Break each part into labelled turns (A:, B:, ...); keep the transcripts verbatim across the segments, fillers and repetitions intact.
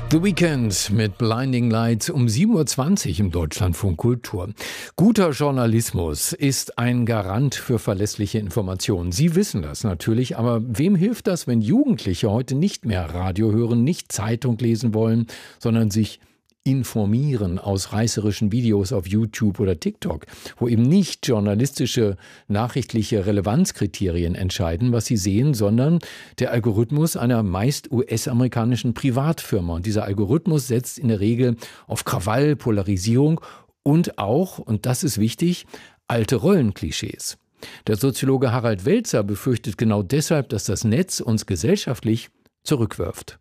A: The Weekend mit Blinding Lights um sieben Uhr zwanzig im Deutschlandfunk Kultur. Guter Journalismus ist ein Garant für verlässliche Informationen. Sie wissen das natürlich, aber wem hilft das, wenn Jugendliche heute nicht mehr Radio hören, nicht Zeitung lesen wollen, sondern sich informieren aus reißerischen Videos auf YouTube oder TikTok, wo eben nicht journalistische, nachrichtliche Relevanzkriterien entscheiden, was sie sehen, sondern der Algorithmus einer meist U S-amerikanischen Privatfirma. Und dieser Algorithmus setzt in der Regel auf Krawall, Polarisierung und auch, und das ist wichtig, alte Rollenklischees. Der Soziologe Harald Welzer befürchtet genau deshalb, dass das Netz uns gesellschaftlich zurückwirft.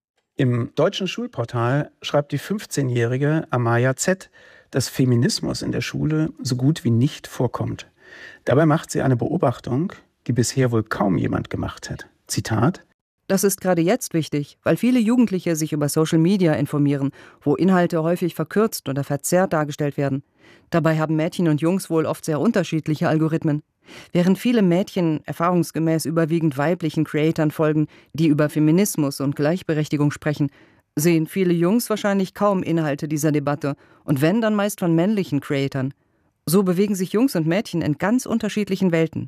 B: Im deutschen Schulportal schreibt die fünfzehnjährige Amaya Z., dass Feminismus in der Schule so gut wie nicht vorkommt. Dabei macht sie eine Beobachtung, die bisher wohl kaum jemand gemacht hat. Zitat:
C: Das ist gerade jetzt wichtig, weil viele Jugendliche sich über Social Media informieren, wo Inhalte häufig verkürzt oder verzerrt dargestellt werden. Dabei haben Mädchen und Jungs wohl oft sehr unterschiedliche Algorithmen. Während viele Mädchen erfahrungsgemäß überwiegend weiblichen Creatoren folgen, die über Feminismus und Gleichberechtigung sprechen, sehen viele Jungs wahrscheinlich kaum Inhalte dieser Debatte und wenn, dann meist von männlichen Creatoren. So bewegen sich Jungs und Mädchen in ganz unterschiedlichen Welten.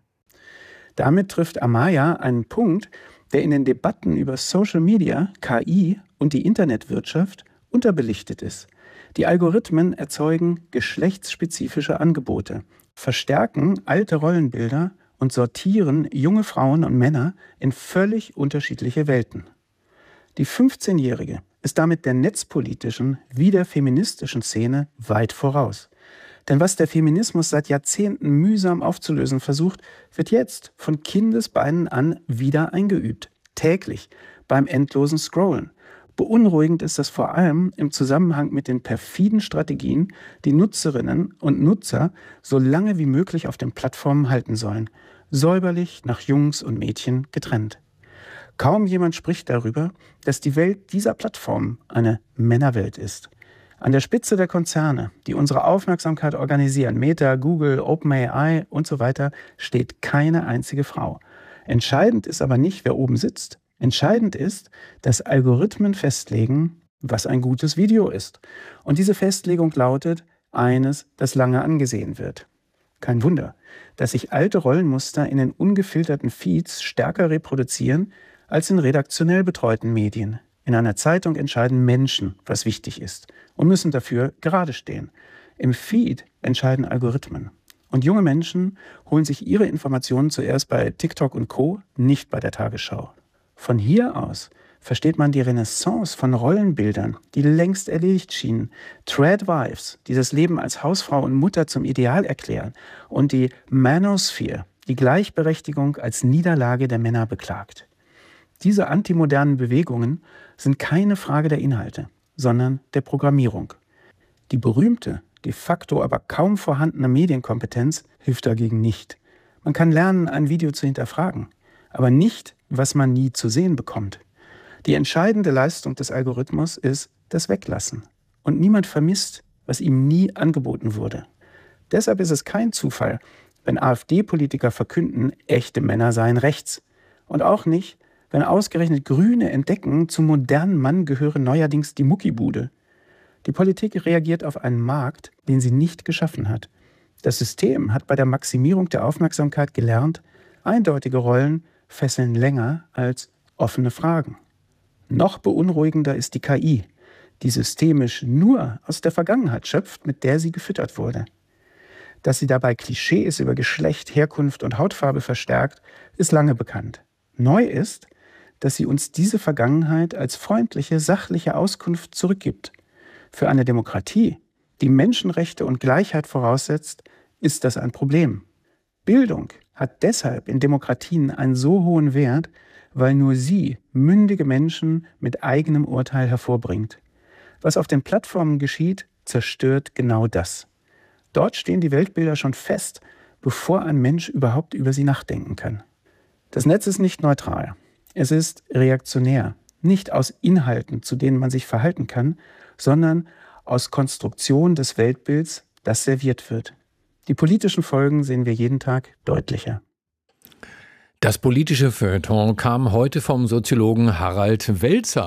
B: Damit trifft Amaya einen Punkt, der in den Debatten über Social Media, K I und die Internetwirtschaft unterbelichtet ist. Die Algorithmen erzeugen geschlechtsspezifische Angebote, verstärken alte Rollenbilder und sortieren junge Frauen und Männer in völlig unterschiedliche Welten. Die fünfzehnjährige ist damit der netzpolitischen wie der feministischen Szene weit voraus. Denn was der Feminismus seit Jahrzehnten mühsam aufzulösen versucht, wird jetzt von Kindesbeinen an wieder eingeübt. Täglich, beim endlosen Scrollen. Beunruhigend ist das vor allem im Zusammenhang mit den perfiden Strategien, die Nutzerinnen und Nutzer so lange wie möglich auf den Plattformen halten sollen. Säuberlich nach Jungs und Mädchen getrennt. Kaum jemand spricht darüber, dass die Welt dieser Plattformen eine Männerwelt ist. An der Spitze der Konzerne, die unsere Aufmerksamkeit organisieren, Meta, Google, OpenAI und so weiter, steht keine einzige Frau. Entscheidend ist aber nicht, wer oben sitzt. Entscheidend ist, dass Algorithmen festlegen, was ein gutes Video ist. Und diese Festlegung lautet, eines, das lange angesehen wird. Kein Wunder, dass sich alte Rollenmuster in den ungefilterten Feeds stärker reproduzieren als in redaktionell betreuten Medien. In einer Zeitung entscheiden Menschen, was wichtig ist und müssen dafür gerade stehen. Im Feed entscheiden Algorithmen. Und junge Menschen holen sich ihre Informationen zuerst bei TikTok und Co., nicht bei der Tagesschau. Von hier aus versteht man die Renaissance von Rollenbildern, die längst erledigt schienen, Tradwives, die das Leben als Hausfrau und Mutter zum Ideal erklären, und die Manosphere, die Gleichberechtigung als Niederlage der Männer beklagt. Diese antimodernen Bewegungen sind keine Frage der Inhalte, sondern der Programmierung. Die berühmte, de facto aber kaum vorhandene Medienkompetenz hilft dagegen nicht. Man kann lernen, ein Video zu hinterfragen, aber nicht, was man nie zu sehen bekommt. Die entscheidende Leistung des Algorithmus ist das Weglassen. Und niemand vermisst, was ihm nie angeboten wurde. Deshalb ist es kein Zufall, wenn AfD-Politiker verkünden, echte Männer seien rechts. Und auch nicht, wenn ausgerechnet Grüne entdecken, zum modernen Mann gehöre neuerdings die Muckibude. Die Politik reagiert auf einen Markt, den sie nicht geschaffen hat. Das System hat bei der Maximierung der Aufmerksamkeit gelernt, eindeutige Rollen fesseln länger als offene Fragen. Noch beunruhigender ist die K I, die systemisch nur aus der Vergangenheit schöpft, mit der sie gefüttert wurde. Dass sie dabei Klischees über Geschlecht, Herkunft und Hautfarbe verstärkt, ist lange bekannt. Neu ist, dass sie uns diese Vergangenheit als freundliche, sachliche Auskunft zurückgibt. Für eine Demokratie, die Menschenrechte und Gleichheit voraussetzt, ist das ein Problem. Bildung hat deshalb in Demokratien einen so hohen Wert, weil nur sie mündige Menschen mit eigenem Urteil hervorbringt. Was auf den Plattformen geschieht, zerstört genau das. Dort stehen die Weltbilder schon fest, bevor ein Mensch überhaupt über sie nachdenken kann. Das Netz ist nicht neutral. Es ist reaktionär. Nicht aus Inhalten, zu denen man sich verhalten kann, sondern aus Konstruktion des Weltbilds, das serviert wird. Die politischen Folgen sehen wir jeden Tag deutlicher.
A: Das politische Feuilleton kam heute vom Soziologen Harald Welzer.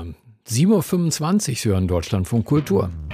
A: sieben Uhr fünfundzwanzig, Sie hören Deutschlandfunk Kultur.